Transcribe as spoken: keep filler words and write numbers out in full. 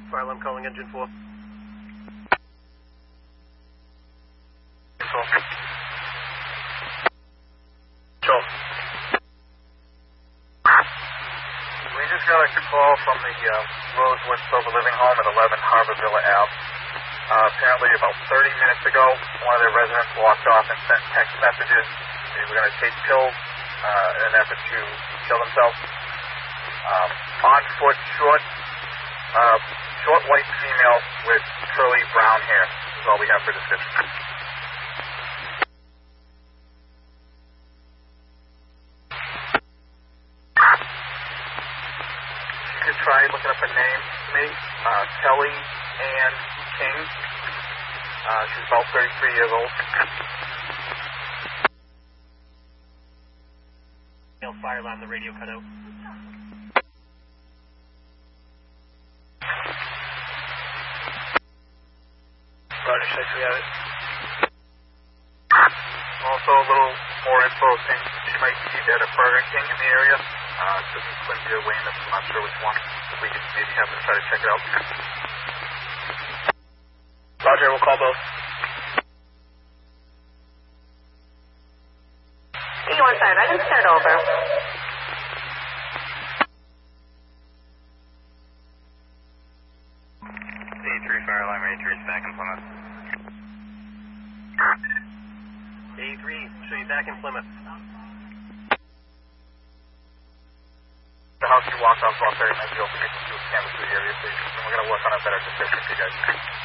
Fire alarm calling engine four. Control. Control. We just got a call from the uh, Rosewood Silver Living Home at eleven Harbor Villa Ave. Uh, apparently about thirty minutes ago, one of their residents walked off and sent text messages. They were going to take pills uh, in an effort to kill themselves. Um, on foot, short, uh, short white female with curly brown hair. This is all we have for description. You could try looking up a name for me. Uh, Kelly Ann King. Uh, she's about thirty-three years old. Fire alarm, the radio cut out. Roger, six, we have it. Also, a little more info saying she might be at a Burger King in the area. Uh, this is Quincy or Weymouth, I'm not sure which one. If we could maybe have them try to check it out. Roger, we'll call both. You want that? I can send it over. eighty-three Fire Alarm, eighty-three is back in Plymouth. eighty-three, show you back in Plymouth. The house you walked off about thirty minutes ago, we get to do a canvas of the area, please. And we're going to work on a better description for you guys.